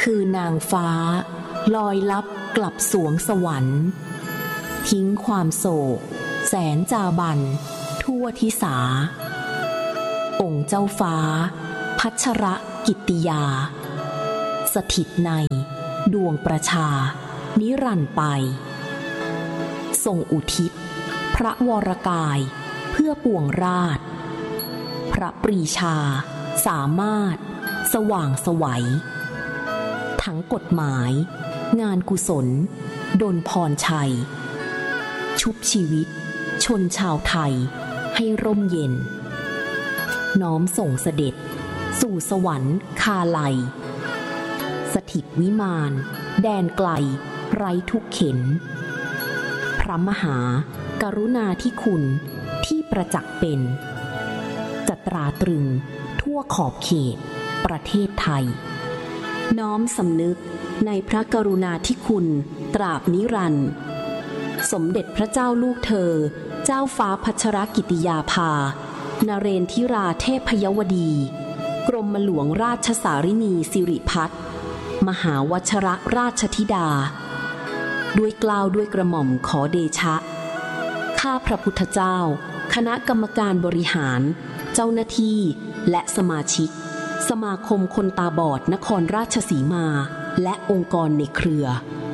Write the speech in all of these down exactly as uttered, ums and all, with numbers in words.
คือนางฟ้าลอยลับกลับสวงสวรรค์ทิ้งความโศกแสนจาบันทั่วทิสาองค์เจ้าฟ้าพัชรกิตติยาสถิตในดวงประชานิรันดร์ไปทรงอุทิศพระวรกายเพื่อปวงราชพระปรีชาสามารถสว่างไสวทั้งกฎหมายงานกุศลดลพรชัยชุบชีวิตชนชาวไทยให้ร่มเย็นน้อมส่งเสด็จสู่สวรรค์คาลัยสถิตวิมานแดนไกลไร้ทุกเข็ญพระมหากรุณาธิคุณที่ประจักษ์เป็นจะตราตรึงทั่วขอบเขตประเทศไทยน้อมสำนึกในพระกรุณาธิคุณตราบนิรันดร์สมเด็จพระเจ้าลูกเธอเจ้าฟ้าพัชรกิติยาภานเรนทิราเทพยวดีกรมหลวงราชสารินีสิริพัฒน์มหาวชรราชธิดาด้วยเกล้าด้วยกระหม่อมขอเดชะข้าพระพุทธเจ้าคณะกรรมการบริหารเจ้าหน้าที่และสมาชิกสมาคมคนตาบอดนครราชสีมาและองค์กรในเครือ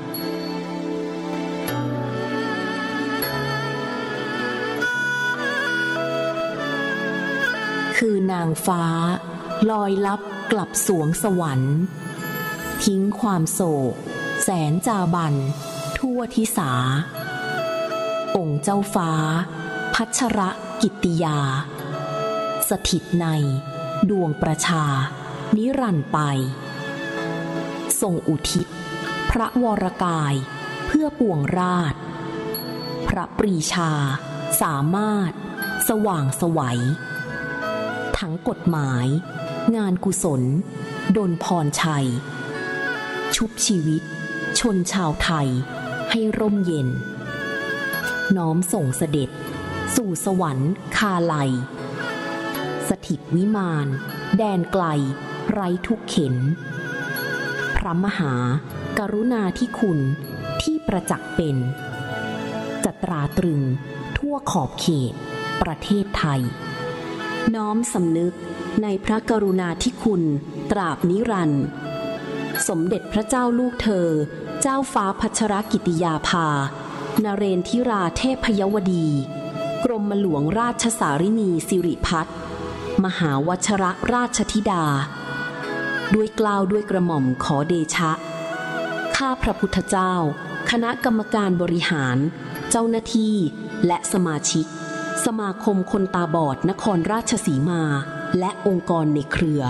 คือนางฟ้าลอยลับกลับสวงสวรรค์ทิ้งความโศกแสนจาบันทั่วทิสาองค์เจ้าฟ้าพัชรกิตติยาสถิตในดวงประชานิรันดร์ไปทรงอุทิศพระวรกายเพื่อปวงราชพระปรีชาสามารถสว่างไสวทั้งกฎหมายงานกุศลดลพรชัยชุบชีวิตชนชาวไทยให้ร่มเย็นน้อมส่งเสด็จสู่สวรรค์คาลัยสถิตวิมานแดนไกลไร้ทุกเข็ญพระมหากรุณาธิคุณที่ประจักษ์เป็นจะตราตรึงทั่วขอบเขตประเทศไทยน้อมสำนึกในพระกรุณาธิคุณตราบนิรันดร์สมเด็จพระเจ้าลูกเธอเจ้าฟ้าพัชรกิติยาภานเรนทิราเทพยวดีกรมหลวงราชสารินีสิริพัฒน์มหาวชรราชธิดาด้วยเกล้าด้วยกระหม่อมขอเดชะข้าพระพุทธเจ้าคณะกรรมการบริหารเจ้าหน้าที่และสมาชิกสมาคมคนตาบอดนครราชสีมาและองค์กรในเครือ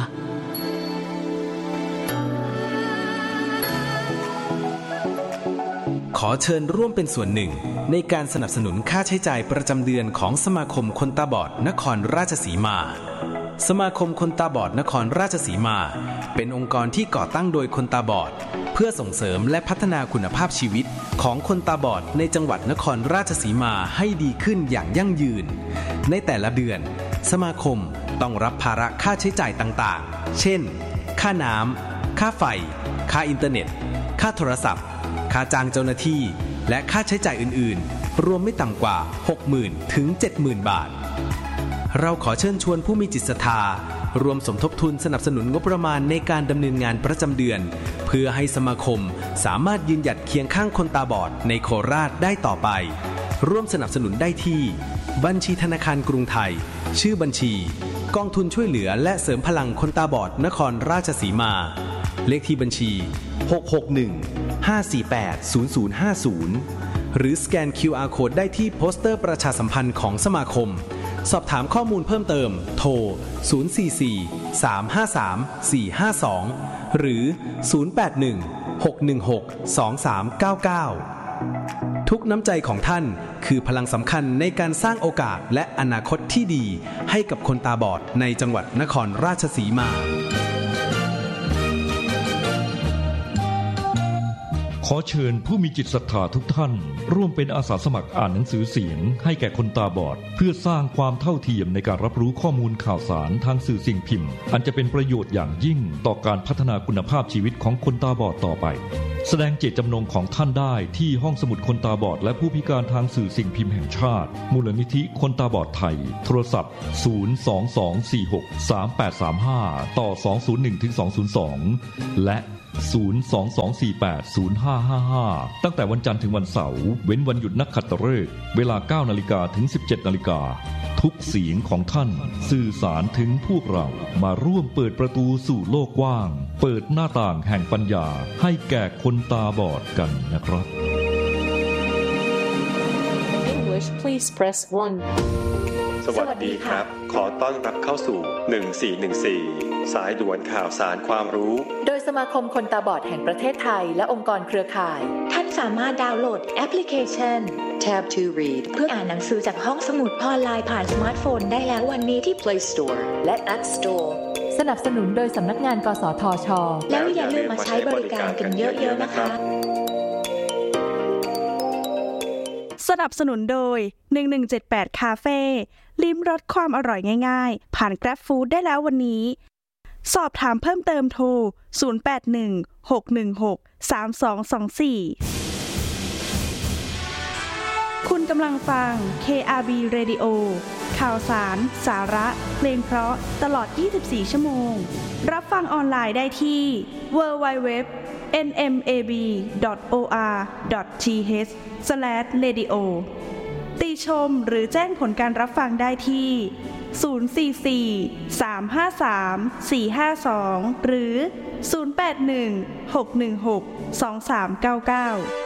ขอเชิญร่วมเป็นส่วนหนึ่งในการสนับสนุนค่าใช้จ่ายประจำเดือนของสมาคมคนตาบอดนครราชสีมาสมาคมคนตาบอดนครราชสีมาเป็นองค์กรที่ก่อตั้งโดยคนตาบอดเพื่อส่งเสริมและพัฒนาคุณภาพชีวิตของคนตาบอดในจังหวัดนครราชสีมาให้ดีขึ้นอย่างยั่งยืนในแต่ละเดือนสมาคมต้องรับภาระค่าใช้จ่ายต่างๆเช่นค่าน้ำค่าไฟค่าอินเทอร์เน็ตค่าโทรศัพท์ค่าจ้างเจ้าหน้าที่และค่าใช้จ่ายอื่นๆรวมไม่ต่ำกว่า หกหมื่น ถึง เจ็ดหมื่น บาทเราขอเชิญชวนผู้มีจิตศรัทธารวมสมทบทุนสนับสนุนงบประมาณในการดำเนินงานประจำเดือนเพื่อให้สมาคมสามารถยืนหยัดเคียงข้างคนตาบอดในโคราชได้ต่อไปร่วมสนับสนุนได้ที่บัญชีธนาคารกรุงไทยชื่อบัญชีกองทุนช่วยเหลือและเสริมพลังคนตาบอดนครราชสีมาเลขที่บัญชีหก หก หนึ่ง ห้า สี่ แปด ศูนย์ ศูนย์ ห้า ศูนย์หรือสแกน คิว อาร์ Code ได้ที่โปสเตอร์ประชาสัมพันธ์ของสมาคมสอบถามข้อมูลเพิ่มเติมโทรศูนย์ สี่ สี่ สาม ห้า สาม สี่ ห้า สองหรือศูนย์ แปด หนึ่ง หก หนึ่ง หก สอง สาม เก้า เก้าทุกน้ำใจของท่านคือพลังสำคัญในการสร้างโอกาสและอนาคตที่ดีให้กับคนตาบอดในจังหวัดนครราชสีมาขอเชิญผู้มีจิตศรัทธาทุกท่านร่วมเป็นอาสาสมัครอ่านหนังสือเสียงให้แก่คนตาบอดเพื่อสร้างความเท่าเทียมในการรับรู้ข้อมูลข่าวสารทางสื่อสิ่งพิมพ์อันจะเป็นประโยชน์อย่างยิ่งต่อการพัฒนาคุณภาพชีวิตของคนตาบอดต่อไปแสดงเจตจำนงของท่านได้ที่ห้องสมุดคนตาบอดและผู้พิการทางสื่อสิ่งพิมพ์แห่งชาติมูลนิธิคนตาบอดไทยโทรศัพท์ศูนย์ สอง สอง สี่ หก สาม แปด สาม ห้าต่อสอง ศูนย์ หนึ่ง ถึง สอง ศูนย์ สองและศูนย์ สอง สอง สี่ แปด ศูนย์ ห้า ห้า ห้าตั้งแต่วันจันทร์ถึงวันเสาร์เว้นวันหยุดนักขัตฤกษ์เวลา เก้านาฬิกา ถึง สิบเจ็ดนาฬิกาทุกเสียงของท่านสื่อสารถึงพวกเรามาร่วมเปิดประตูสู่โลกกว้างเปิดหน้าต่างแห่งปัญญาให้แก่คนตาบอดกันนะครับ English please press one สวัสดีครับขอต้อนรับเข้าสู่หนึ่งสี่หนึ่งสี่สายด่วนข่าวสารความรู้โดยสมาคมคนตาบอดแห่งประเทศไทยและองค์กรเครือข่ายท่านสามารถดาวน์โหลดแอปพลิเคชัน Tab to Read เพื่ออ่านหนังสือจากห้องสมุดออนไลน์ผ่านสมาร์ทโฟนได้แล้ววันนี้ที่ Play Store และ App Store สนับสนุนโดยสำนักงานกสทช. แล้วอย่าลืมมาใช้บริการกันเยอะๆนะคะสนับสนุนโดยหนึ่งหนึ่งเจ็ดแปดคาเฟ่ลิ้มรสความอร่อยง่ายๆผ่าน Grab Food ได้แล้ววันนี้สอบถามเพิ่มเติมโทรศูนย์ แปด หนึ่ง หก หนึ่ง หก สาม สอง สอง สี่คุณกำลังฟัง เค อาร์ บี Radio ข่าวสารสาระเพลงเพราะตลอดยี่สิบสี่ชั่วโมงรับฟังออนไลน์ได้ที่ ดับเบิลยู ดับเบิลยู ดับเบิลยู ดอท เอ็น เอ็ม เอ บี ดอท โอ อาร์ ดอท ที เอช สแลช เรดิโอ ติชมหรือแจ้งผลการรับฟังได้ที่ ศูนย์ สี่ สี่ สาม ห้า สาม สี่ ห้า สอง หรือ ศูนย์ แปด หนึ่ง หก หนึ่ง หก สอง สาม เก้า เก้า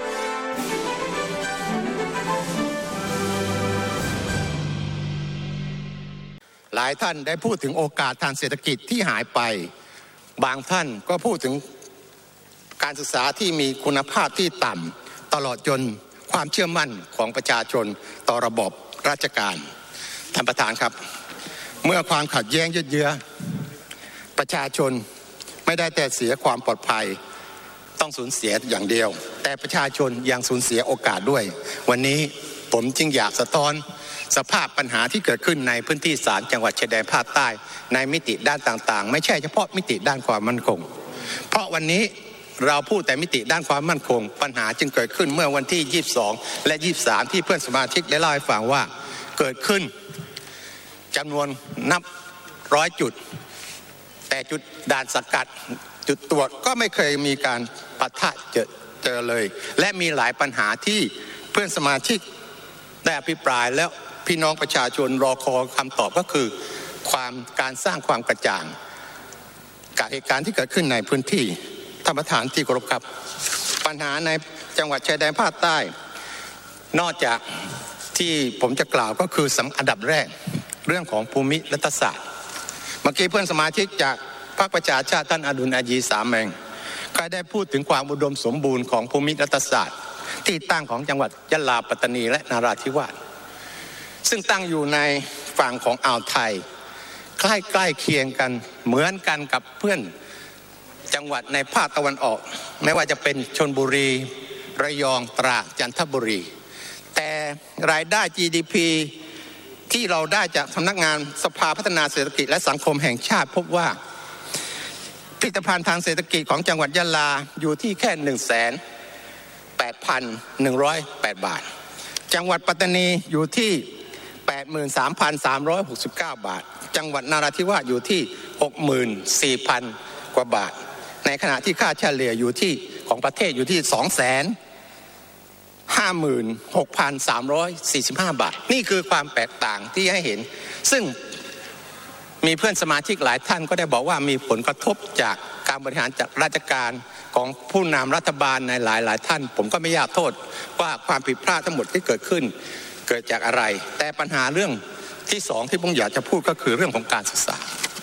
หลายท่านได้พูดถึงโอกาสทางเศรษฐกิจที่หายไปบางท่านก็พูดถึงการศึกษาที่มีคุณภาพที่ต่ำตลอดจนความเชื่อมั่นของประชาชนต่อระบบราชการท่านประธานครับเมื่อความขัดแย้งยืดเยื้อประชาชนไม่ได้แต่เสียความปลอดภัยต้องสูญเสียอย่างเดียวแต่ประชาชนยังสูญเสียโอกาสด้วยวันนี้ผมจึงอยากสะท้อนสภาพปัญหาที่เกิดขึ้นในพื้นที่สามจังหวัดชายแดนภาคใต้ในมิติด้านต่างๆไม่ใช่เฉพาะมิติด้านความมั่นคงเพราะวันนี้เราพูดแต่มิติด้านความมั่นคงปัญหาจึงเกิดขึ้นเมื่อวันที่ยี่สิบสองและยี่สิบสามที่เพื่อนสมาชิกได้เล่าให้ฟังว่าเกิดขึ้นจำนวนนับร้อยจุดแต่จุดด่านสกัดจุดตรวจก็ไม่เคยมีการปะทะเจอเจอเลยและมีหลายปัญหาที่เพื่อนสมาชิกได้อภิปรายแล้วพี่น้องประชาชนรอคอยคำตอบก็คือความการสร้างความกระจ่างกับเหตุการณ์ที่เกิดขึ้นในพื้นที่ท่านประธานที่เคารพครับปัญหาในจังหวัดชายแดนภาคใต้นอกจากที่ผมจะกล่าวก็คืออันดับแรกเรื่องของภูมิรัฐศาสตร์เมื่อกี้เพื่อนสมาชิกจากพรรคประชาชาติท่านอดุลอายีสามแมงก็ได้พูดถึงความอุดมสมบูรณ์ของภูมิรัฐศาสตร์ที่ตั้งของจังหวัดยะลาปัตตานีและนราธิวาสซึ่งตั้งอยู่ในฝั่งของอ่าวไทยใกล้ใกล้เคียงกันเหมือนกันกับเพื่อนจังหวัดในภาคตะวันออกไม่ว่าจะเป็นชลบุรีระยองตราดจันทบุรีแต่รายได้ จี ดี พี ที่เราได้จากสำนักงานสภาพัฒนาเศรษฐกิจและสังคมแห่งชาติพบว่าผลิตภัณฑ์ทางเศรษฐกิจของจังหวัดยะลาอยู่ที่แค่ หนึ่งแสนแปดพันหนึ่งร้อยแปด บาทจังหวัดปัตตานีอยู่ที่ แปดหมื่นสามพันสามร้อยหกสิบเก้า บาทจังหวัดนราธิวาสอยู่ที่ หกหมื่นสี่พัน กว่าบาทในขณะที่ค่าเฉลี่ยอยู่ที่ของประเทศอยู่ที่ สองแสนห้าหมื่นหกพันสามร้อยสี่สิบห้า บาทนี่คือความแตกต่างที่ให้เห็นซึ่งมีเพื่อนสมาชิกหลายท่านก็ได้บอกว่ามีผลกระทบจากการบริหารจากราชการของผู้นำรัฐบาลในหลายหลายท่านผมก็ไม่อยากโทษว่าความผิดพลาดทั้งหมดที่เกิดขึ้นเกิดจากอะไรแต่ปัญหาเรื่องที่สองที่ผมอยากจะพูดก็คือเรื่องของการศึกษา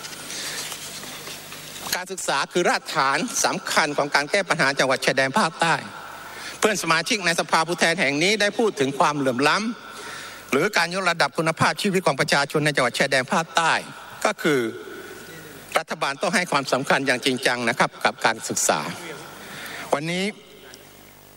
การศึกษาคือรากฐานสำคัญของการแก้ปัญหาจังหวัดชายแดนภาคใต้เพื่อนสมาชิกในสภาผู้แทนแห่งนี้ได้พูดถึงความเหลื่อมล้ำหรือการยกระดับคุณภาพชีวิตของประชาชนในจังหวัดชายแดนภาคใต้ก็คือรัฐบาลต้องให้ความสำคัญอย่างจริงจังนะครับกับการศึกษาวันนี้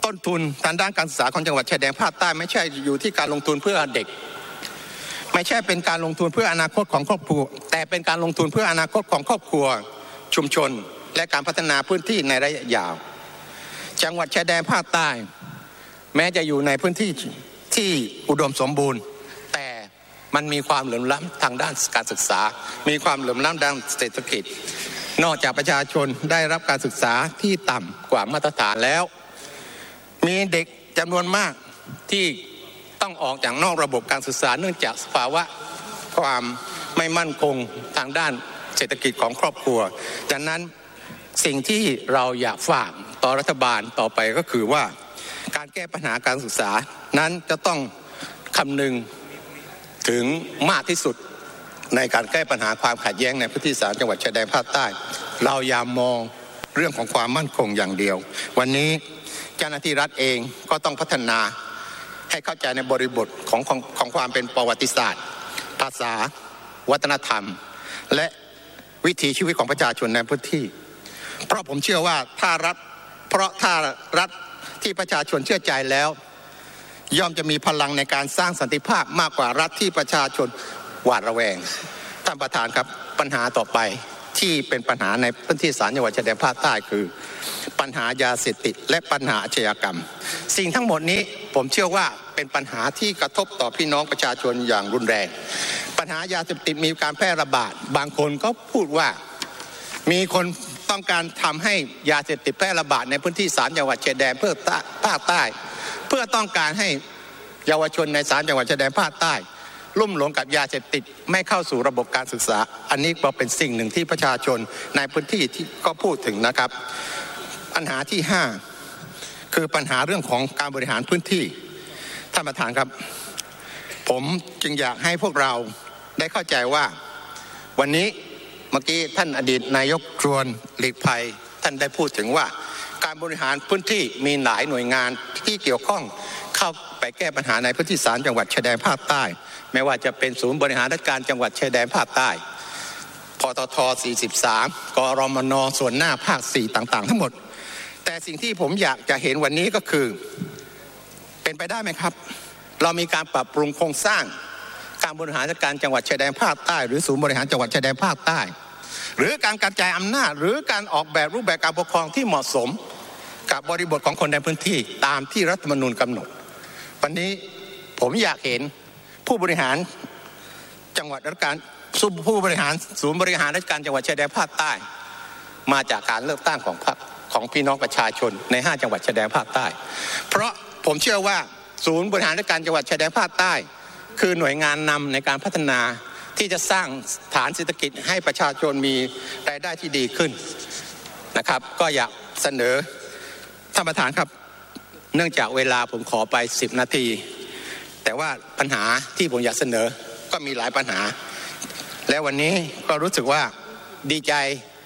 ต้นทุนทางด้านการศึกษาของจังหวัดชายแดนภาคใต้ไม่ใช่อยู่ที่การลงทุนเพื่อเด็กไม่ใช่เป็นการลงทุนเพื่ออนาคตของครอบครัวแต่เป็นการลงทุนเพื่ออนาคตของครอบครัวชุมชนและการพัฒนาพื้นที่ในระยะยาวจังหวัดชายแดนภาคใต้แม้จะอยู่ในพื้นที่ที่อุดมสมบูรณ์แต่มันมีความเหลื่อมล้ำทางด้านการศึกษามีความเหลื่อมล้ำด้านเศรษฐกิจนอกจากประชาชนได้รับการศึกษาที่ต่ำกว่ามาตรฐานแล้วมีเด็กจำนวนมากที่ต้องออกจากนอกระบบการศึกษาเนื่องจากสภาวะความไม่มั่นคงทางด้านเศรษฐกิจของครอบครัวดังนั้นสิ่งที่เราอยากฝากต่อรัฐบาลต่อไปก็คือว่าการแก้ปัญหาการศึกษานั้นจะต้องคำนึงถึงมากที่สุดในการแก้ปัญหาความขัดแย้งในพื้นที่สามจังหวัดชายแดนภาคใต้เราอย่ามองเรื่องของความมั่นคงอย่างเดียววันนี้เจ้าหน้าที่รัฐเองก็ต้องพัฒนาให้เข้าใจในบริบทของของของความเป็นประวัติศาสตร์ภาษาวัฒนธรรมและวิถีชีวิตของประชาชนในพื้นที่เพราะผมเชื่อว่าถ้ารัฐเพราะถ้ารัฐที่ประชาชนเชื่อใจแล้วย่อมจะมีพลังในการสร้างสันติภาพมากกว่ารัฐที่ประชาชนหวาดระแวงท่านประธานครับปัญหาต่อไปที่เป็นปัญหาในพื้นที่สามจังหวัดชายแดนภาคใต้คือปัญหายาเสพติดและปัญหาอาชญากรรมสิ่งทั้งหมดนี้ผมเชื่อว่าเป็นปัญหาที่กระทบต่อพี่น้องประชาชนอย่างรุนแรงปัญหายาเสพติดมีการแพร่ระบาดบางคนก็พูดว่ามีคนต้องการทำให้ยาเสพติดแพร่ระบาดในพื้นที่สามจังหวัดชายแดนเพื่อภาคใต้เพื่อต้องการให้เยาวชนในสามจังหวัดชายแดนภาคใต้ลุ่มหลงกับยาเสพติดไม่เข้าสู่ระบบการศึกษาอันนี้ก็เป็นสิ่งหนึ่งที่ประชาชนในพื้นที่ที่ก็พูดถึงนะครับปัญหาที่ห้าคือปัญหาเรื่องของการบริหารพื้นที่ท่านประธานครับผมจึงอยากให้พวกเราได้เข้าใจว่าวันนี้เมื่อกี้ท่านอดีตนายกชวนหลีกภัยท่านได้พูดถึงว่าการบริหารพื้นที่มีหลายหน่วยงานที่เกี่ยวข้องเข้าไปแก้ปัญหาในพื้นที่สามจังหวัดชายแดนภาคใต้ไม่ว่าจะเป็นศูนย์บริหารราชการจังหวัดชายแดนภาคใต้พททสี่สิบสามกรมนส่วนหน้าภาคสี่ต่างๆทั้งหมดแต่สิ่งที่ผมอยากจะเห็นวันนี้ก็คือเป็นไปได้ไหมครับเรามีการปรับปรุงโครงสร้างการบริหารราชการจังหวัดชายแดนภาคใต้หรือศูนย์บริหารจังหวัดชายแดนภาคใต้หรือการกระจายอำนาจหรือการออกแบบรูปแบบการปกครองที่เหมาะสมกับบริบทของคนในพื้นที่ตามที่รัฐธรรมนูญกำหนดวันนี้ผมอยากเห็นผู้บริหารจังหวัดราชการผู้บริหารศูนย์บริหารราชการจังหวัดชายแดนภาคใต้มาจากการเลือกตั้งของพรรคของพี่น้องประชาชนในห้าจังหวัดชายแดนภาคใต้เพราะผมเชื่อว่าศูนย์บริหารราชการจังหวัดชายแดนภาคใต้คือหน่วยงานนำในการพัฒนาที่จะสร้างฐานเศรษฐกิจให้ประชาชนมีรายได้ที่ดีขึ้นนะครับก็อยากเสนอท่านประธานครับเนื่องจากเวลาผมขอไปสิบนาทีแต่ว่าปัญหาที่ผมอยากเสนอก็มีหลายปัญหาและวันนี้ก็รู้สึกว่าดีใจ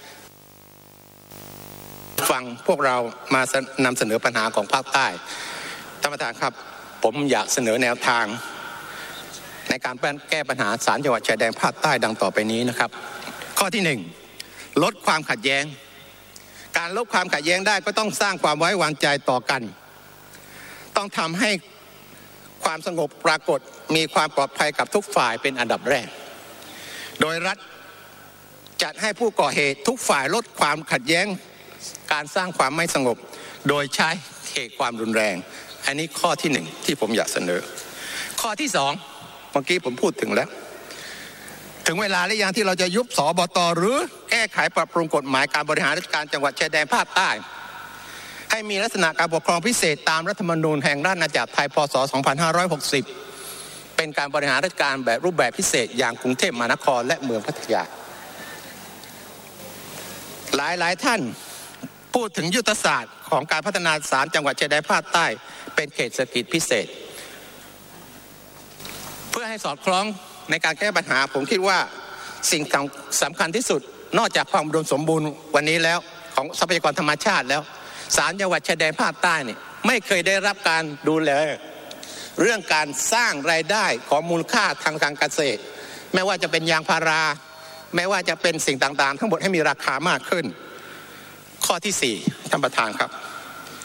ฟังพวกเรามานำเสนอปัญหาของภาคใต้ท่านประธานครับผมอยากเสนอแนวทางในการแก้ปัญหาสามจังหวัดชายแดนภาคใต้ดังต่อไปนี้นะครับข้อที่หนึ่งลดความขัดแย้งการลดความขัดแย้งได้ก็ต้องสร้างความไว้วางใจต่อกันต้องทำให้ความสงบปรากฏมีความปลอดภัยกับทุกฝ่ายเป็นอันดับแรกโดยรัฐจัดให้ผู้ก่อเหตุทุกฝ่ายลดความขัดแย้งการสร้างความไม่สงบโดยใช้เหตุความรุนแรงอันนี้ข้อที่หนึ่งที่ผมอยากเสนอข้อที่สองเมื่อกี้ผมพูดถึงแล้วถึงเวลาหรือยังที่เราจะยุบสบต.หรือแก้ไขปรับปรุงกฎหมายการบริหารราชการจังหวัดชายแดนภาคใต้ให้มีลักษณะการปกครองพิเศษตามรัฐธรรมนูญแห่งราชอาณาจักรไทยพ.ศ. สองพันห้าร้อยหกสิบเป็นการบริหารราชการแบบรูปแบบพิเศษอย่างกรุงเทพมหานครและเมืองพัทยาหลายหลายท่านพูดถึงยุทธศาสตร์ของการพัฒนาสามจังหวัดชายแดนภาคใต้เป็นเขตเศรษฐกิจพิเศษเพื่อให้สอดคล้องในการแก้ปัญหาผมคิดว่าสิ่งสำคัญที่สุดนอกจากความอุดมสมบูรณ์วันนี้แล้วของทรัพยากรธรรมชาติแล้วสามจังหวัดชายแดนภาคใต้เนี่ยไม่เคยได้รับการดูแลเรื่องการสร้างรายได้ของมูลค่าทางการเกษตรไม่ว่าจะเป็นยางพาราไม่ว่าจะเป็นสิ่งต่างๆทั้งหมดให้มีราคามากขึ้นข้อที่สี่ท่านประธานครับ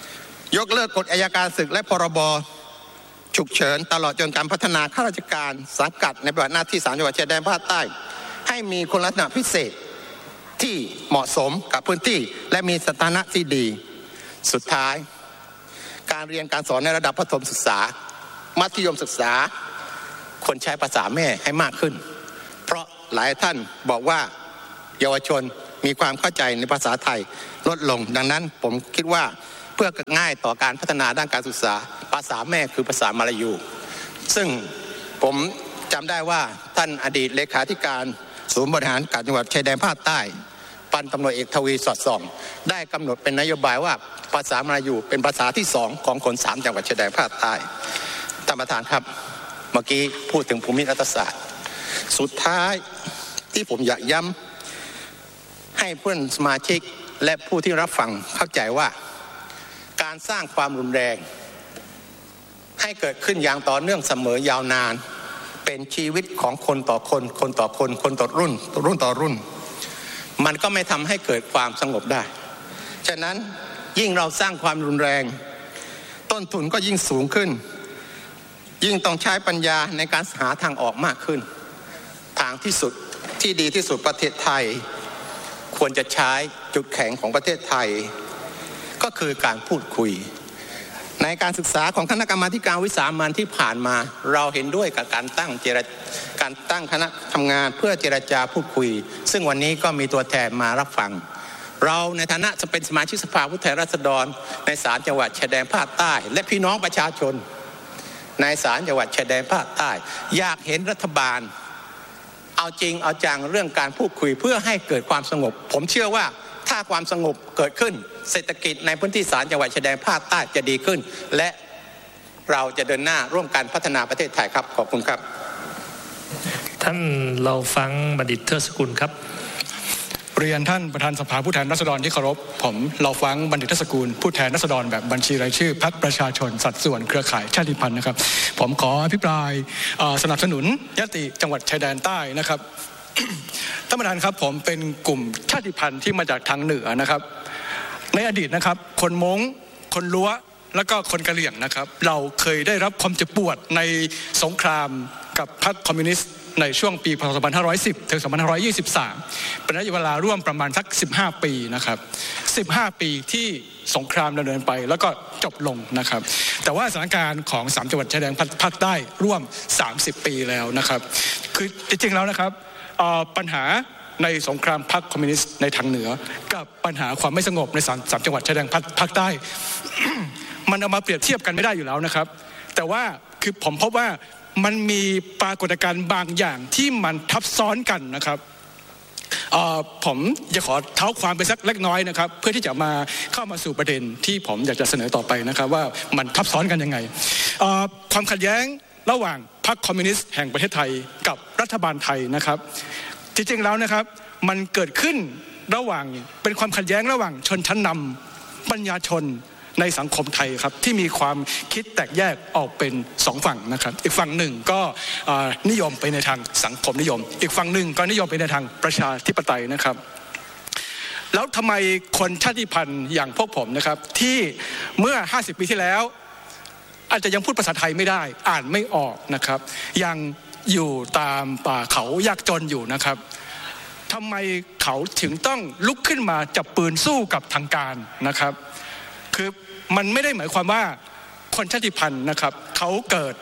ยกเลิกกฎอัยการศึกและพรบฉุกเฉินตลอดจนการพัฒนาข้าราชการสังกัดในปฏิบัติหน้าที่สามจังหวัดชายแดนภาคใต้ให้มีคุณลักษณะพิเศษที่เหมาะสมกับพื้นที่และมีสถานะที่ดีสุดท้ายการเรียนการสอนในระดับประถมศึกษามัธยมศึกษาคนใช้ภาษาแม่ให้มากขึ้นเพราะหลายท่านบอกว่าเยาวชนมีความเข้าใจในภาษาไทยลดลงดังนั้นผมคิดว่าเพื่อง่ายต่อการพัฒนาด้านการศึกษาภาษาแม่คือภาษามลายูซึ่งผมจำได้ว่าท่านอดีตเลขาธิการศูนย์บริหารการจังหวัดชายแดนภาคใต้พันตำรวจเอกทวีสอดส่องได้กำหนดเป็นนโยบายว่าภาษามลายูเป็นภาษาที่สองของคนสามจังหวัดชายแดนภาคใต้ท่านประธานครับเมื่อกี้พูดถึงภูมิรัฐศาสตร์สุดท้ายที่ผมอยากย้ำให้เพื่อนสมาชิกและผู้ที่รับฟังเข้าใจว่าการสร้างความรุนแรงให้เกิดขึ้นอย่างต่อเนื่องเสมอยาวนานเป็นชีวิตของคนต่อคนคนต่อคนคนต่อรุ่นรุ่นต่อรุ่นมันก็ไม่ทำให้เกิดความสงบได้ฉะนั้นยิ่งเราสร้างความรุนแรงต้นทุนก็ยิ่งสูงขึ้นยิ่งต้องใช้ปัญญาในการหาทางออกมากขึ้นทางที่สุดที่ดีที่สุดประเทศไทยควรจะใช้จุดแข็งของประเทศไทยก็คือการพูดคุยในการศึกษาของคณะกรรมาธิการวิสามัญที่ผ่านมาเราเห็นด้วยกับการตั้งเจรการตั้งคณะทำงานเพื่อเจรจาพูดคุยซึ่งวันนี้ก็มีตัวแทนมารับฟังเราในฐานะจะเป็นสมาชิกสภาผู้แทนราษฎรในศาลจังหวัดชายแดนภาคใต้และพี่น้องประชาชนในศาลจังหวัดชายแดนภาคใต้อยากเห็นรัฐบาลเอาจริงเอาจังเรื่องการพูดคุยเพื่อให้เกิดความสงบผมเชื่อว่าถ้าความสงบเกิดขึ้นเศรษฐกิจในพื้นที่ศาลจังหวัดชายแดนภาคใต้จะดีขึ้นและเราจะเดินหน้าร่วมกันพัฒนาประเทศไทยครับขอบคุณครับท่านเราฟังบัณฑิตเทิดสกุลครับเรียนท่านประธานสภาผู้แทนราษฎรที่เคารพผมเราฟังบัณฑิตเทิดสกุลผู้แทนราษฎรแบบบัญชีรายชื่อพรรคประชาชนสัดส่วนเครือข่ายชาติพันธุ์นะครับผมขออภิปรายสนับสนุนยติจังหวัดชายแดนใต้นะครับ ท่านประธานครับผมเป็นกลุ่มชาติพันธุ์ที่มาจากทางเหนือนะครับในอดีตนะครับคนม้งคนล้วแล้วก็คนกะเหรี่ยงนะครับเราเคยได้รับความเจ็บปวดในสงครามกับพรรคคอมมิวนิสต์ในช่วงปีพ.ศ. สองพันห้าร้อยสิบ ถึง สองพันห้าร้อยยี่สิบสาม เป็นระยะเวลาร่วมประมาณสักสิบห้าปีนะครับสิบห้าปีที่สงครามดำเนินไปแล้วก็จบลงนะครับแต่ว่าสถานการณ์ของสามจังหวัดชายแดนภาคใต้ร่วมสามสิบปีแล้วนะครับคือจริงๆแล้วนะครับปัญหาในสงครามพรรคคอมมิวนิสต์ในทางเหนือกับปัญหาความไม่สงบในสาม, สามจังหวัดชายแดนภาคใต้ มันเอามาเปรียบเทียบกันไม่ได้อยู่แล้วนะครับแต่ว่าคือผมพบว่ามันมีปรากฏการณ์บางอย่างที่มันทับซ้อนกันนะครับผมจะขอเท้าความไปสักเล็กน้อยนะครับเพื่อที่จะมาเข้ามาสู่ประเด็นที่ผมอยากจะเสนอต่อไปนะครับว่ามันทับซ้อนกันยังไงความขัดแย้งระหว่างพรรคคอมมิวนิสต์แห่งประเทศไทยกับรัฐบาลไทยนะครับจริงๆแล้วนะครับมันเกิดขึ้นระหว่างเป็นความขัดแย้งระหว่างชนชั้นนำปัญญาชนในสังคมไทยครับที่มีความคิดแตกแยกออกเป็นสองฝั่งนะครับอีกฝั่งหนึ่งก็นิยมไปในทางสังคมนิยมอีกฝั่งหนึ่งก็นิยมไปในทางประชาธิปไตยนะครับแล้วทำไมคนชาติพันธุ์อย่างพวกผมนะครับที่เมื่อห้าสิบปีที่แล้วอาจจะยังพูดภาษาไทยไม่ได้อ่านไม่ออกนะครับยังอยู่ตามป่าเขายากจนอยู่นะครับทำไมเขาถึงต้องลุกขึ้นมาจับปืนสู้กับทางการนะครับคือมันไม่ได้หมายความว่าคนชาติพันธุ์นะครับเขาเกิด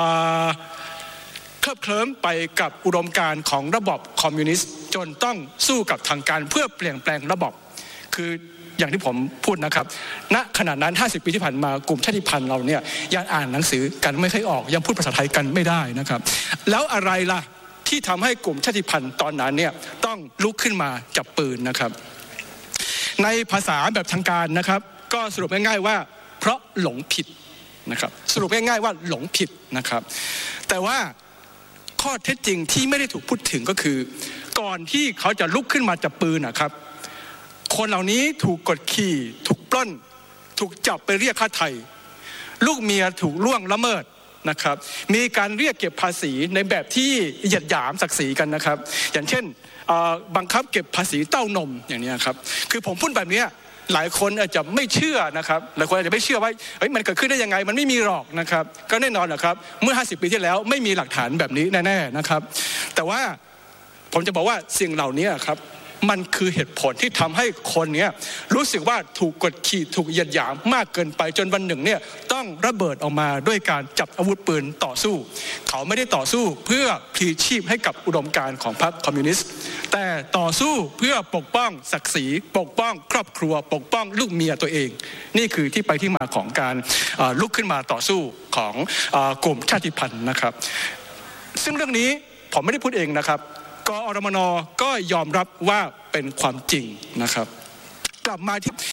เคลิบเคลิ้มไปกับอุดมการณ์ของระบบคอมมิวนิสต์จนต้องสู้กับทางการเพื่อเปลี่ยนแปลงระบบคืออย่างที่ผมพูดนะครับณขณะนั้นห้าสิบปีที่ผ่านมากลุ่มชาติพันธุ์เราเนี่ยยังอ่านหนังสือกันไม่ค่อยออกยังพูดภาษาไทยกันไม่ได้นะครับแล้วอะไรล่ะที่ทำให้กลุ่มชาติพันธุ์ตอนนั้นเนี่ยต้องลุกขึ้นมาจับปืนนะครับในภาษาแบบทางการนะครับก็สรุปง่ายๆว่าเพราะหลงผิดนะครับสรุปง่ายๆว่าหลงผิดนะครับแต่ว่าข้อเท็จจริงที่ไม่ได้ถูกพูดถึงก็คือก่อนที่เขาจะลุกขึ้นมาจับปืนนะครับคนเหล่านี้ถูกกดขี่ถูกปล้นถูกจับไปเรียกค่าไถ่ลูกเมียถูกล่วงละเมิดนะครับมีการเรียกเก็บภาษีในแบบที่เหยียดหยามศักดิ์ศรีกันนะครับอย่างเช่นบังคับเก็บภาษีเต้านมอย่างนี้ครับคือผมพูดแบบนี้หลายคนอาจจะไม่เชื่อนะครับหลายคนอาจจะไม่เชื่อว่าเฮ้ยมันเกิดขึ้นได้ยังไงมันไม่มีหรอกนะครับก็แน่นอนนะครับเมื่อห้าสิบปีที่แล้วไม่มีหลักฐานแบบนี้แน่ๆนะครับแต่ว่าผมจะบอกว่าสิ่งเหล่านี้ครับมันคือเหตุผลที่ทำให้คนเนี้ยรู้สึกว่าถูกกดขี่ถูกเหยียดหยามมากเกินไปจนวันหนึ่งเนี่ยต้องระเบิดออกมาด้วยการจับอาวุธปืนต่อสู้เขาไม่ได้ต่อสู้เพื่อพลีชีพให้กับอุดมการณ์ของพรรคคอมมิวนิสต์แต่ต่อสู้เพื่อปกป้องศักดิ์ศรีปกป้องครอบครัวปกป้องลูกเมียตัวเองนี่คือที่ไปที่มาของการลุกขึ้นมาต่อสู้ของกลุ่มชาติพันธุ์นะครับซึ่งเรื่องนี้ผมไม่ได้พูดเองนะครับกอรมนก็ยอมรับว่าเป็นความจริงนะครับกลับมาที่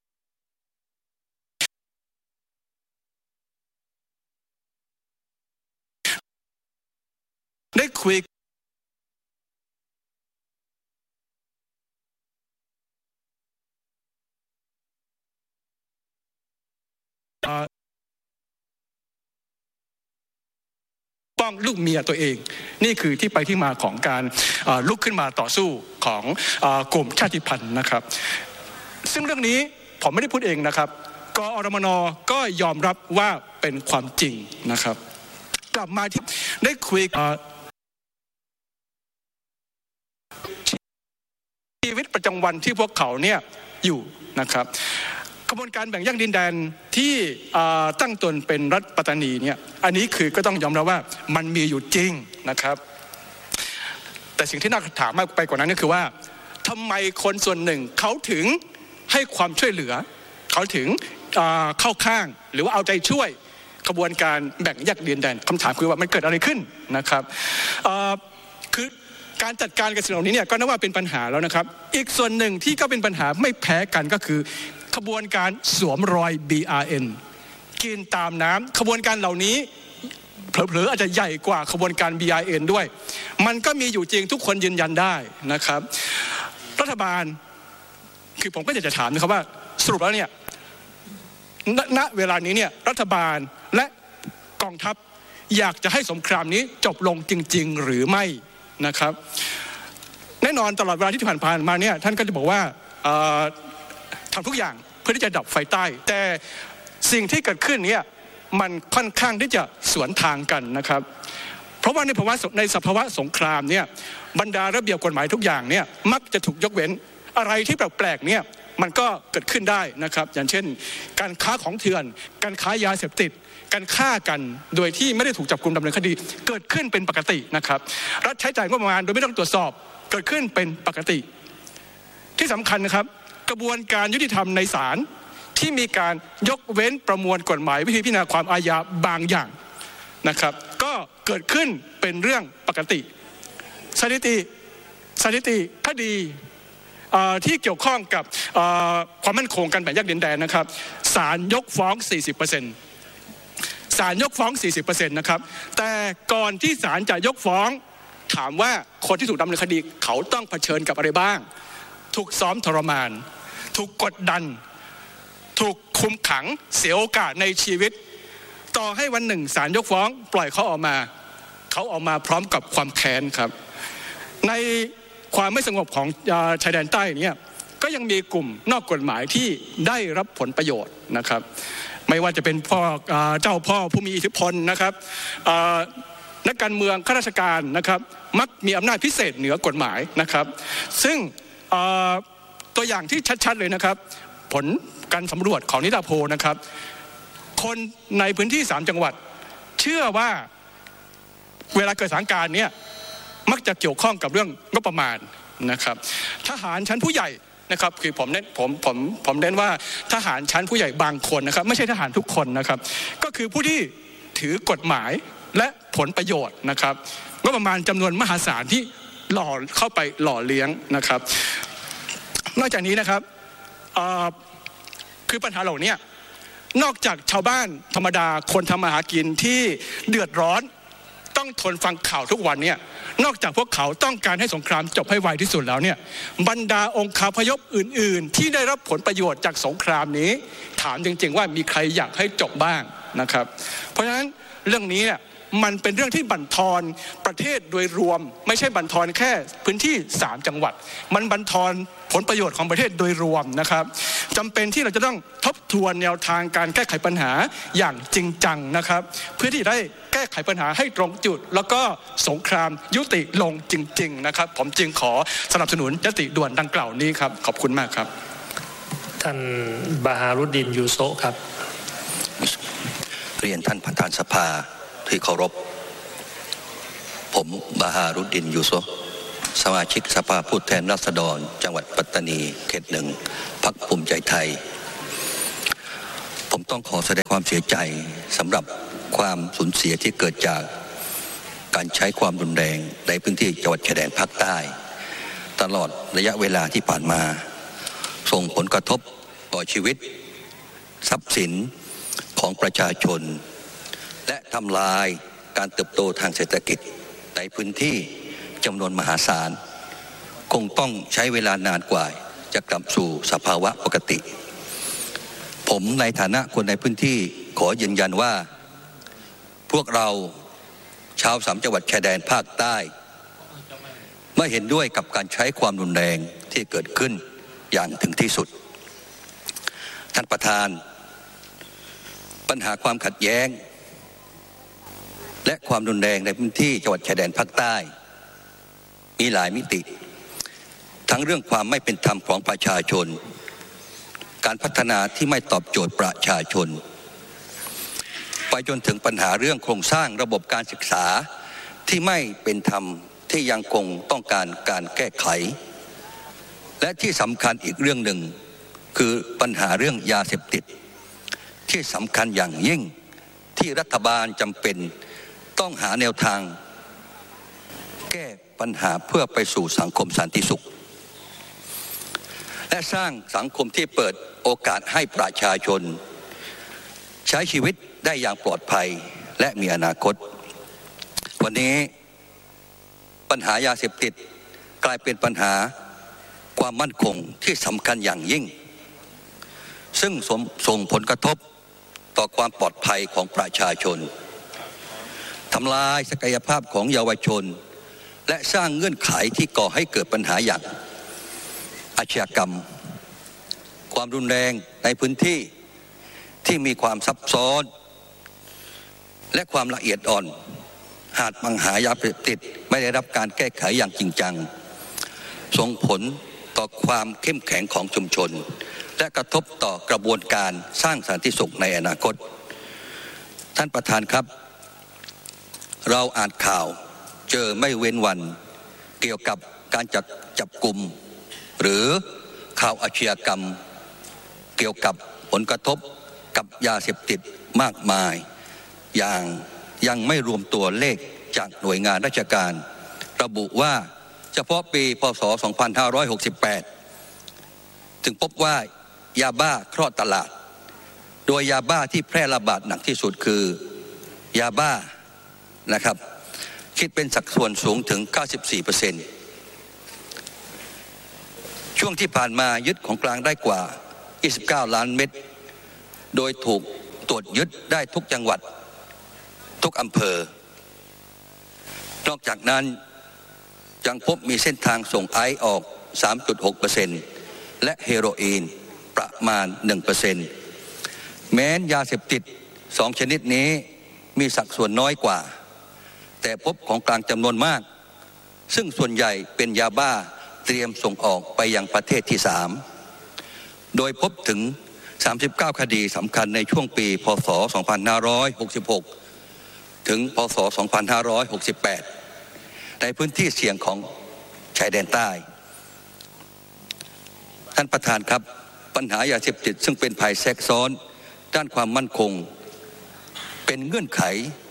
ได้คุยป้องลูกเมียตัวเองนี่คือที่ไปที่มาของการลุกขึ้นมาต่อสู้ของกลุ่มชาติพันธุ์นะครับซึ่งเรื่องนี้ผมไม่ได้พูดเองนะครับกอรมนก็ยอมรับว่าเป็นความจริงนะครับกลับมาที่ได้คุยชีวิตประจำวันที่พวกเขาเนี่ยอยู่นะครับกระบวนการแบ่งแยกดินแดนที่ตั้งตนเป็นรัฐปัตตานีเนี่ยอันนี้คือก็ต้องยอมรับว่ามันมีอยู่จริงนะครับแต่สิ่งที่น่าถามมากไปกว่านั้นก็คือว่าทำไมคนส่วนหนึ่งเขาถึงให้ความช่วยเหลือเขาถึงเข้าข้างหรือว่าเอาใจช่วยกระบวนการแบ่งแยกดินแดนคำถามคือว่ามันเกิดอะไรขึ้นนะครับคือการจัดการกับสิ่งเหล่านี้เนี่ยก็นับว่าเป็นปัญหาแล้วนะครับอีกส่วนหนึ่งที่ก็เป็นปัญหาไม่แพ้กันก็คือขบวนการสวมรอย บี อาร์ เอ็น กินตามน้ำขบวนการเหล่านี้เผลอๆอาจจะใหญ่กว่าขบวนการ บี อาร์ เอ็น ด้วยมันก็มีอยู่จริงทุกคนยืนยันได้นะครับรัฐบาลคือผมก็อยากจะถามนะครับว่าสรุปแล้วเนี่ยณ, ณเวลานี้เนี่ยรัฐบาลและกองทัพอยากจะให้สงครามนี้จบลงจริงๆหรือไม่นะครับแน่นอนตลอดเวลาที่ผ่านมาเนี่ยท่านก็จะบอกว่าทำทุกอย่างเพื่อที่จะดับไฟใต้แต่สิ่งที่เกิดขึ้นเนี่ยมันค่อนข้างที่จะสวนทางกันนะครับเพราะว่าในภาวะในสภาวะสงครามเนี่ยบรรดาระเบียบกฎหมายทุกอย่างเนี่ยมักจะถูกยกเว้นอะไรที่แปลกๆเนี่ยมันก็เกิดขึ้นได้นะครับอย่างเช่นการค้าของเถื่อนการค้ายาเสพติดการฆ่ากันโดยที่ไม่ได้ถูกจับกุมดำเนินคดีเกิดขึ้นเป็นปกตินะครับรัฐใช้จ่ายงบประมาณโดยไม่ต้องตรวจสอบเกิดขึ้นเป็นปกติที่สำคัญนะครับกระบวนการยุติธรรมในศาลที่มีการยกเว้นประมวลกฎหมายวิธีพิจารณาความอาญาบางอย่างนะครับก็เกิดขึ้นเป็นเรื่องปกติสถิติสถิติคดีที่เกี่ยวข้องกับความมั่นคงการแบ่งแยกดินแดนนะครับศาลยกฟ้อง สี่สิบเปอร์เซ็นต์ ศาลยกฟ้อง สี่สิบเปอร์เซ็นต์ นะครับแต่ก่อนที่ศาลจะยกฟ้องถามว่าคนที่ถูกดำเนินคดีเขาต้องเผชิญกับอะไรบ้างถูกซ้อมทรมานถูกกดดันถูกคุมขังเสียโอกาสในชีวิตต่อให้วันหนึ่งศาลยกฟ้องปล่อยเขาออกมาเขาออกมาพร้อมกับความแค้นครับในความไม่สงบของชายแดนใต้เนี่ยก็ยังมีกลุ่มนอกกฎหมายที่ได้รับผลประโยชน์นะครับไม่ว่าจะเป็นพ่อเจ้าพ่อผู้มีอิทธิพลนะครับนักการเมืองข้าราชการนะครับมักมีอำนาจพิเศษเหนือกฎหมายนะครับซึ่งตัวอย่างที่ชัดๆเลยนะครับผลการสำรวจของนิดาโพลนะครับคนในพื้นที่สามจังหวัดเชื่อว่าเวลาเกิดสถานการณ์เนี่ยมักจะเกี่ยวข้องกับเรื่องงบประมาณนะครับทหารชั้นผู้ใหญ่นะครับคือผมเน้นผมผมผมเน้นว่าทหารชั้นผู้ใหญ่บางคนนะครับไม่ใช่ทหารทุกคนนะครับก็คือผู้ที่ถือกฎหมายและผลประโยชน์นะครับงบประมาณจำนวนมหาศาลที่หล่อเข้าไปหล่อเลี้ยงนะครับนอกจากนี้นะครับคือปัญหาเหล่านี้นอกจากชาวบ้านธรรมดาคนทำมาหากินที่เดือดร้อนต้องทนฟังข่าวทุกวันเนี่ยนอกจากพวกเขาต้องการให้สงครามจบให้ไวที่สุดแล้วเนี่ยบรรดาองคาพยพอื่นๆที่ได้รับผลประโยชน์จากสงครามนี้ถามจริงๆว่ามีใครอยากให้จบบ้างนะครับเพราะฉะนั้นเรื่องนี้เนี่ยมันเป็นเรื่องที่บั่นทอนประเทศโดยรวมไม่ใช่บั่นทอนแค่พื้นที่สามจังหวัดมันบั่นทอนผลประโยชน์ของประเทศโดยรวมนะครับจำเป็นที่เราจะต้องทบทวนแนวทางการแก้ไขปัญหาอย่างจริงจังนะครับเพื่อที่ได้แก้ไขปัญหาให้ตรงจุดแล้วก็สงครามยุติลงจริงๆนะครับผมจึงขอสนับสนุนยติด่วนดังกล่าวนี้ครับขอบคุณมากครับท่านบาฮารุดดินยูโซครับเรียนท่านประธานสภาที่เคารพผมบาฮารุดดินยูโซสมาชิกสภาผู้แทนราษฎรจังหวัดปัตตานีเขตหนึ่งพรรคภูมิใจไทยผมต้องขอแสดงความเสียใจสำหรับความสูญเสียที่เกิดจากการใช้ความรุนแรงในพื้นที่จังหวัดชายแดนภาคใต้ตลอดระยะเวลาที่ผ่านมาส่งผลกระทบต่อชีวิตทรัพย์สินของประชาชนและทำลายการเติบโตทางเศรษฐกิจในพื้นที่จำนวนมหาศาลคงต้องใช้เวลานานกว่าจะกลับสู่สภาวะปกติผมในฐานะคนในพื้นที่ขอยืนยันว่าพวกเราชาวสามจังหวัดชายแดนภาคใต้ไม่เห็นด้วยกับการใช้ความรุนแรงที่เกิดขึ้นอย่างถึงที่สุดท่านประธานปัญหาความขัดแย้งและความรุนแรงในพื้นที่จังหวัดชายแดนภาคใต้มีหลายมิติทั้งเรื่องความไม่เป็นธรรมของประชาชนการพัฒนาที่ไม่ตอบโจทย์ประชาชนไปจนถึงปัญหาเรื่องโครงสร้างระบบการศึกษาที่ไม่เป็นธรรมที่ยังคงต้องการการแก้ไขและที่สำคัญอีกเรื่องหนึ่งคือปัญหาเรื่องยาเสพติดที่สำคัญอย่างยิ่งที่รัฐบาลจำเป็นต้องหาแนวทางแก้ปัญหาเพื่อไปสู่สังคมสันติสุขและสร้างสังคมที่เปิดโอกาสให้ประชาชนใช้ชีวิตได้อย่างปลอดภัยและมีอนาคตวันนี้ปัญหายาเสพติดกลายเป็นปัญหาความมั่นคงที่สำคัญอย่างยิ่งซึ่งส่งผลกระทบต่อความปลอดภัยของประชาชนทำลายศักยภาพของเยาวชนและสร้างเงื่อนไขที่ก่อให้เกิดปัญหาอย่างอาชญากรรมความรุนแรงในพื้นที่ที่มีความซับซ้อนและความละเอียดอ่อนหากปัญหายาเสพติดไม่ได้รับการแก้ไขอย่างจริงจังส่งผลต่อความเข้มแข็งของชุมชนและกระทบต่อกระบวนการสร้างสันติสุขในอนาคตท่านประธานครับเราอ่านข่าวเจอไม่เว้นวันเกี่ยวกับการจับจับกลุ่มหรือข่าวอาชญากรรมเกี่ยวกับผลกระทบกับยาเสพติดมากมายอย่างยังไม่รวมตัวเลขจากหน่วยงานราชการระบุว่าเฉพาะปีพ.ศ. สองพันห้าร้อยหกสิบแปดถึงพบว่ายาบ้าครอบตลาดโดยยาบ้าที่แพร่ระบาดหนักที่สุดคือยาบ้านะครับคิดเป็นสัดส่วนสูงถึง เก้าสิบสี่เปอร์เซ็นต์ ช่วงที่ผ่านมายึดของกลางได้กว่ายี่สิบเก้าล้านเม็ดโดยถูกตรวจยึดได้ทุกจังหวัดทุกอำเภอนอกจากนั้นยังพบมีเส้นทางส่งไอซ์ออก สามจุดหกเปอร์เซ็นต์ และเฮโรอีนประมาณ หนึ่งเปอร์เซ็นต์ แม้นยาเสพติดสองชนิดนี้มีสัดส่วนน้อยกว่าแต่พบของกลางจำนวนมากซึ่งส่วนใหญ่เป็นยาบ้าเตรียมส่งออกไปยังประเทศที่สามโดยพบถึงสามสิบเก้าคดีสำคัญในช่วงปีพ.ศ. สองพันห้าร้อยหกสิบหกถึงพ.ศ. สองพันห้าร้อยหกสิบแปดในพื้นที่เสี่ยงของชายแดนใต้ท่านประธานครับปัญหายาเสพติดซึ่งเป็นภัยแทรกซ้อนด้านความมั่นคงเป็นเงื่อนไข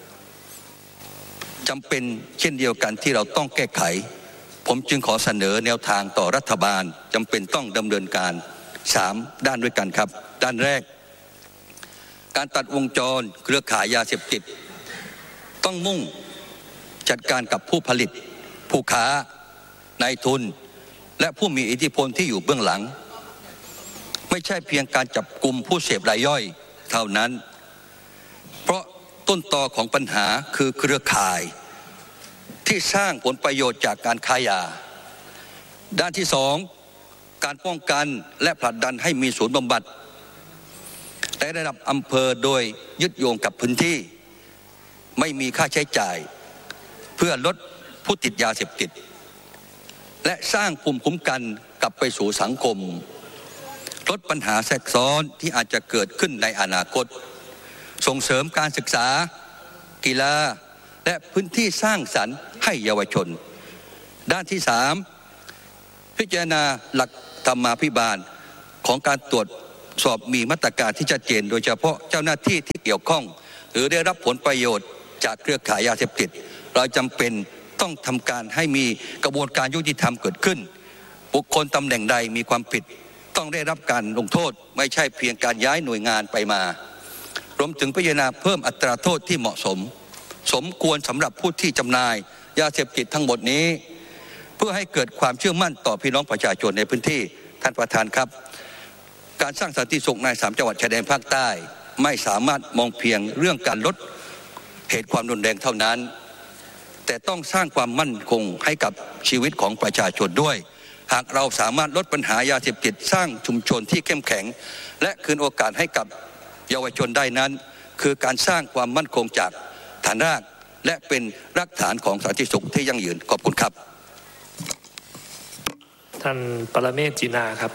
จำเป็นเช่นเดียวกันที่เราต้องแก้ไขผมจึงขอเสนอแนวทางต่อรัฐบาลจำเป็นต้องดำเนินการสามด้านด้วยกันครับด้านแรกการตัดวงจรเครือข่ายยาเสพติดต้องมุ่งจัดการกับผู้ผลิตผู้ค้านายทุนและผู้มีอิทธิพลที่อยู่เบื้องหลังไม่ใช่เพียงการจับกลุ่มผู้เสพรายย่อยเท่านั้นเพราะต้นตอของปัญหาคือเครือข่ายที่สร้างผลประโยชน์จากการค้ายาด้านที่สองการป้องกันและผลักดันให้มีศูนย์บำบัดในระดับอำเภอโดยยึดโยงกับพื้นที่ไม่มีค่าใช้จ่ายเพื่อลดผู้ติดยาเสพติดและสร้างภูมิคุ้มกันกลับไปสู่สังคมลดปัญหาแทรกซ้อนที่อาจจะเกิดขึ้นในอนาคตส่งเสริมการศึกษากีฬาและพื้นที่สร้างสรรค์ให้เยาวชนด้านที่สามพิจารณาหลักธรรมาภิบาลของการตรวจสอบมีมาตรการที่ชัดเจนโดยเฉพาะเจ้าหน้าที่ที่เกี่ยวข้องหรือได้รับผลประโยชน์จากเครือข่ายยาเสพติดเราจำเป็นต้องทำการให้มีกระบวนการยุติธรรมเกิดขึ้นบุคคลตำแหน่งใดมีความผิดต้องได้รับการลงโทษไม่ใช่เพียงการย้ายหน่วยงานไปมารวมถึงพิจารณาเพิ่มอัตราโทษที่เหมาะสมสมควรสำหรับผู้ที่จำหน่ายยาเสพติดทั้งหมดนี้เพื่อให้เกิดความเชื่อมั่นต่อพี่น้องประชาชนในพื้นที่ท่านประธานครับการสร้างสันติสุขในสามจังหวัดชายแดนภาคใต้ไม่สามารถมองเพียงเรื่องการลดเหตุความรุนแรงเท่านั้นแต่ต้องสร้างความมั่นคงให้กับชีวิตของประชาชนด้วยหากเราสามารถลดปัญหายาเสพติดสร้างชุมชนที่เข้มแข็งและคืนโอกาสให้กับเยาวชนได้นั้นคือการสร้างความมั่นคงจากฐานรากและเป็นรากฐานของสันติสุขที่ยั่งยืนขอบคุณครับท่านปรเมศ จินาครับ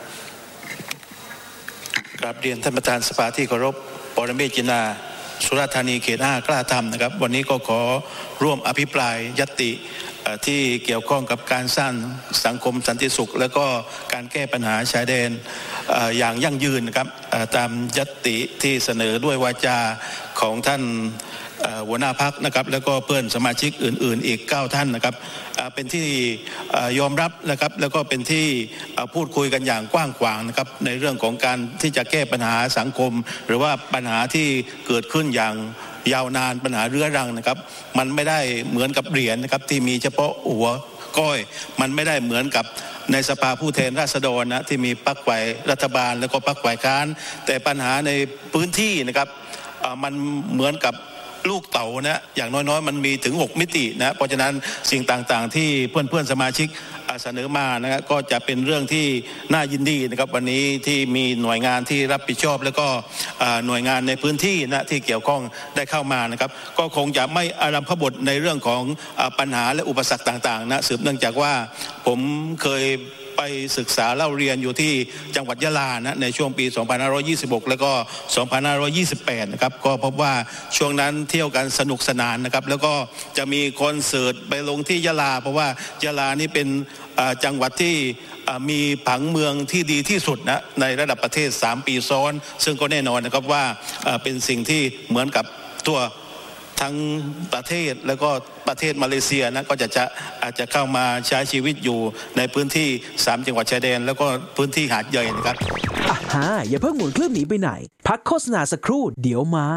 กราบเรียนท่านประธานสภาที่เคารพปรเมศ จินาสุราษฎร์ธานีเขตห้ากล้าทำนะครับวันนี้ก็ขอร่วมอภิปรายญัตติที่เกี่ยวข้องกับการสร้างสังคมสันติสุขและก็การแก้ปัญหาชายแดนอย่างยั่งยืนนะครับตามญัตติที่เสนอด้วยวาจาของท่านหัวหน้าพรรคนะครับแล้วก็เพื่อนสมาชิกอื่นๆอีกเก้าท่านนะครับเป็นที่ยอมรับนะครับแล้วก็เป็นที่พูดคุยกันอย่างกว้างขวางนะครับในเรื่องของการที่จะแก้ปัญหาสังคมหรือว่าปัญหาที่เกิดขึ้นอย่างยาวนานปัญหาเรื้อรังนะครับมันไม่ได้เหมือนกับเหรียญนะครับที่มีเฉพาะหัวก้อยมันไม่ได้เหมือนกับในสภาผู้แทนราษฎรนะที่มีพรรคฝ่ายรัฐบาลแล้วก็พรรคฝ่ายค้านแต่ปัญหาในพื้นที่นะครับมันเหมือนกับลูกเต๋านะอย่างน้อยๆมันมีถึงหกมิตินะเพราะฉะนั้นสิ่งต่างๆที่เพื่อนๆสมาชิกเสนอมานะก็จะเป็นเรื่องที่น่ายินดีนะครับวันนี้ที่มีหน่วยงานที่รับผิดชอบแล้วก็หน่วยงานในพื้นที่นะที่เกี่ยวข้องได้เข้ามานะครับก็คงจะไม่อารัมพบทในเรื่องของปัญหาและอุปสรรคต่างๆนะสืบเนื่องจากว่าผมเคยไปศึกษาเล่าเรียนอยู่ที่จังหวัดยะลานะในช่วงปี สองพันห้าร้อยยี่สิบหก แล้วก็ สองพันห้าร้อยยี่สิบแปด นะครับก็พบว่าช่วงนั้นเที่ยวกันสนุกสนานนะครับแล้วก็จะมีคอนเสิร์ตไปลงที่ยะลาเพราะว่ายะลานี่เป็นจังหวัดที่มีผังเมืองที่ดีที่สุดนะในระดับประเทศสามปีซ้อนซึ่งก็แน่นอนนะครับว่าเป็นสิ่งที่เหมือนกับตัวทั้งประเทศแล้วก็ประเทศมาเลเซียนะก็จะจะอาจจะเข้ามาใช้ชีวิตอยู่ในพื้นที่สามจังหวัดชายแดนแล้วก็พื้นที่หาดใหญ่นะครับอ่ะฮะอย่าเพิ่งหมุนเครื่องหนีไปไหนพักโฆษณาสักครู่เดี๋ยวมา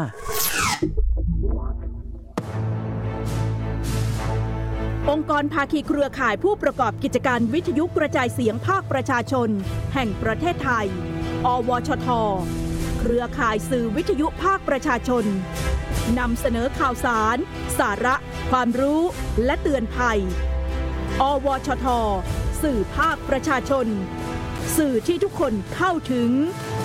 องค์กรภาคีเครือข่ายผู้ประกอบกิจการวิทยุกระจายเสียงภาคประชาชนแห่งประเทศไทยอวชทเครือข่ายสื่อวิทยุภาคประชาชนนำเสนอข่าวสารสาระความรู้และเตือนภัยอวชทสื่อภาคประชาชนสื่อที่ทุกคนเข้าถึง